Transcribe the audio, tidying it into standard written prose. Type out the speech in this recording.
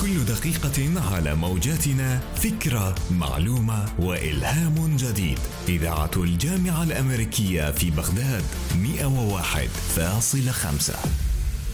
كل دقيقة على موجاتنا فكرة، معلومة وإلهام جديد. إذاعة الجامعة الأمريكية في بغداد 101.5.